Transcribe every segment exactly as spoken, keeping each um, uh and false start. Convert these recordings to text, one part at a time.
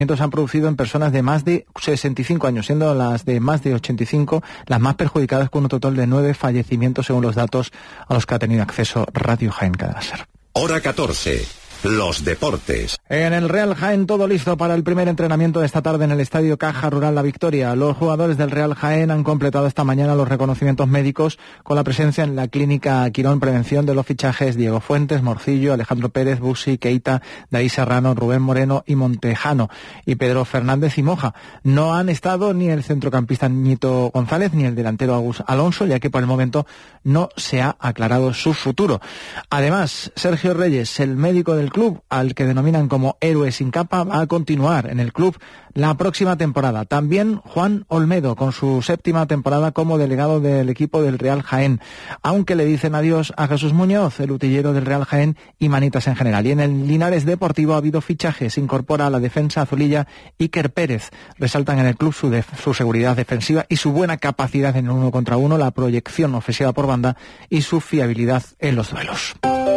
se han producido en personas de más de sesenta y cinco años, siendo las de más de ochenta y cinco las más perjudicadas, con un total de nueve fallecimientos según los datos a los que ha tenido acceso Radio Jaén Cadena Ser. Hora catorce. Los deportes. En el Real Jaén todo listo para el primer entrenamiento de esta tarde en el Estadio Caja Rural La Victoria. Los jugadores del Real Jaén han completado esta mañana los reconocimientos médicos con la presencia en la Clínica Quirón Prevención de los fichajes Diego Fuentes, Morcillo, Alejandro Pérez, Busi, Keita, Daí Serrano, Rubén Moreno y Montejano, y Pedro Fernández y Moja. No han estado ni el centrocampista Ñito González ni el delantero Agus Alonso, ya que por el momento no se ha aclarado su futuro. Además, Sergio Reyes, el médico del club, al que denominan como héroe sin capa, va a continuar en el club la próxima temporada. También Juan Olmedo, con su séptima temporada como delegado del equipo del Real Jaén, aunque le dicen adiós a Jesús Muñoz, el utillero del Real Jaén, y manitas en general. Y en el Linares Deportivo ha habido fichajes. Se incorpora a la defensa azulilla Iker Pérez. Resaltan en el club su, def- su seguridad defensiva y su buena capacidad en el uno contra uno, la proyección ofensiva por banda y su fiabilidad en los duelos.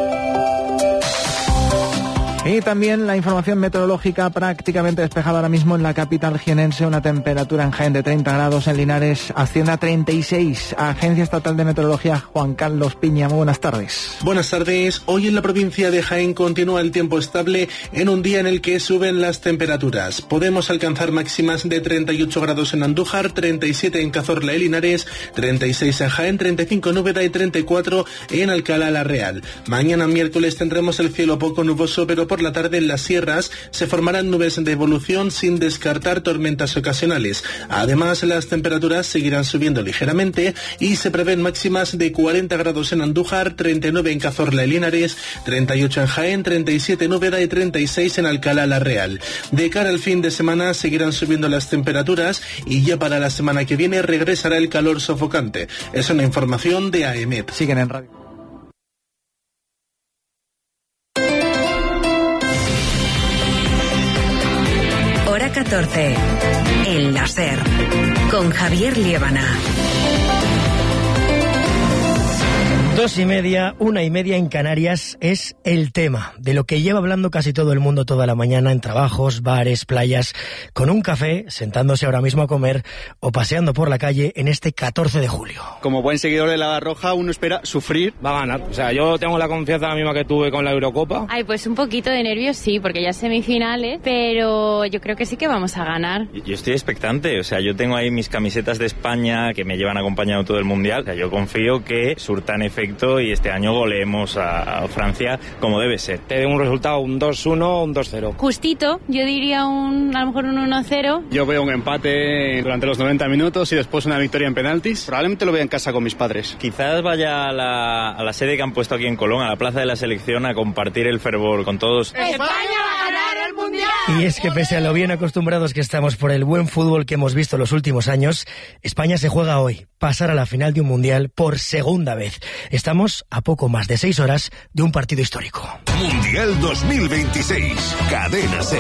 Y también la información meteorológica, prácticamente despejada ahora mismo en la capital jienense. Una temperatura en Jaén de treinta grados, en Linares asciende a treinta y seis. Agencia Estatal de Meteorología, Juan Carlos Piña, muy buenas tardes. Buenas tardes. Hoy en la provincia de Jaén continúa el tiempo estable en un día en el que suben las temperaturas. Podemos alcanzar máximas de treinta y ocho grados en Andújar, treinta y siete en Cazorla y Linares, treinta y seis en Jaén, treinta y cinco en Úbeda y treinta y cuatro en Alcalá la Real. Mañana miércoles tendremos el cielo poco nuboso, pero por Por la tarde en las sierras se formarán nubes de evolución sin descartar tormentas ocasionales. Además, las temperaturas seguirán subiendo ligeramente y se prevén máximas de cuarenta grados en Andújar, treinta y nueve en Cazorla y Linares, treinta y ocho en Jaén, treinta y siete en Úbeda y treinta y seis en Alcalá la Real. De cara al fin de semana seguirán subiendo las temperaturas y ya para la semana que viene regresará el calor sofocante. Es una información de A E M E T. Siguen en radio. Hora catorce. El láser. Con Javier Liébana. Dos y media, una y media en Canarias es el tema de lo que lleva hablando casi todo el mundo toda la mañana en trabajos, bares, playas, con un café, sentándose ahora mismo a comer o paseando por la calle en este catorce de julio. Como buen seguidor de la Roja, uno espera sufrir. Va a ganar. O sea, yo tengo la confianza la misma que tuve con la Eurocopa. Ay, pues un poquito de nervios sí, porque ya es semifinales, pero yo creo que sí que vamos a ganar. Yo estoy expectante, o sea, yo tengo ahí mis camisetas de España que me llevan acompañado todo el Mundial. O sea, yo confío que surtan efecto y este año goleemos a Francia como debe ser. Te doy un resultado, un dos uno, un dos cero. Justito, yo diría un, a lo mejor un uno cero. Yo veo un empate durante los noventa minutos y después una victoria en penaltis. Probablemente lo vea en casa con mis padres. Quizás vaya a la, a la sede que han puesto aquí en Colón, a la Plaza de la Selección, a compartir el fervor con todos. ¡España va a ganar el Mundial! Y es que pese a lo bien acostumbrados que estamos por el buen fútbol que hemos visto los últimos años, España se juega hoy, pasar a la final de un Mundial por segunda vez. Estamos a poco más de seis horas de un partido histórico. Mundial dos mil veintiséis, Cadena Ser.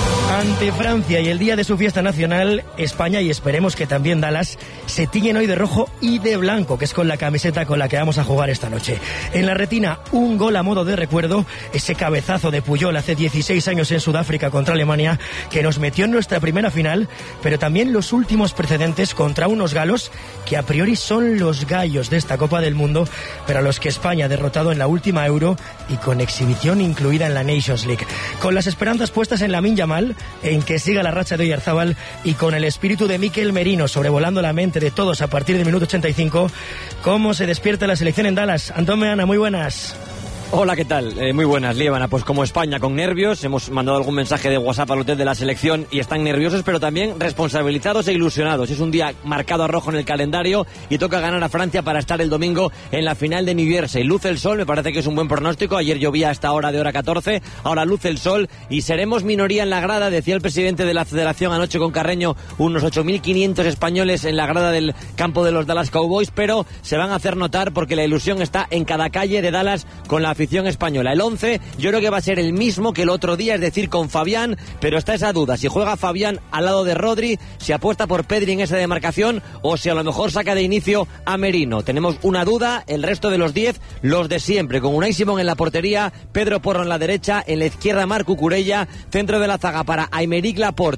Ante Francia y el día de su fiesta nacional, España, y esperemos que también Dallas, se tiñen hoy de rojo y de blanco, que es con la camiseta con la que vamos a jugar esta noche. En la retina, un gol a modo de recuerdo, ese cabezazo de Puyol hace dieciséis años en Sudáfrica contra Alemania, que nos metió en nuestra primera final, pero también los últimos precedentes contra unos galos que a priori son los gallos de esta Copa del Mundo, pero a los que España ha derrotado en la última Euro y con exhibición incluida en la Nations League. Con las esperanzas puestas en Lamine Yamal, en que siga la racha de Oyarzabal, y con el espíritu de Mikel Merino sobrevolando la mente de todos a partir del minuto ochenta y cinco, ¿cómo se despierta la selección en Dallas? Antón Meana, muy buenas. Hola, ¿qué tal? Eh, muy buenas, Liébana. Pues como España con nervios, hemos mandado algún mensaje de WhatsApp al hotel de la selección y están nerviosos, pero también responsabilizados e ilusionados. Es un día marcado a rojo en el calendario y toca ganar a Francia para estar el domingo en la final de New Jersey. Luce el sol, me parece que es un buen pronóstico. Ayer llovía a esta hora de hora catorce, ahora luce el sol y seremos minoría en la grada, decía el presidente de la Federación anoche con Carreño, unos ocho mil quinientos españoles en la grada del campo de los Dallas Cowboys, pero se van a hacer notar porque la ilusión está en cada calle de Dallas con la afición española. El once yo creo que va a ser el mismo que el otro día, es decir, con Fabián, pero está esa duda, si juega Fabián al lado de Rodri, si apuesta por Pedri en esa demarcación o si a lo mejor saca de inicio a Merino. Tenemos una duda, el resto de los diez, los de siempre, con Unai Simón en la portería, Pedro Porro en la derecha, en la izquierda Marc Cucurella, centro de la zaga para Aymeric Laporte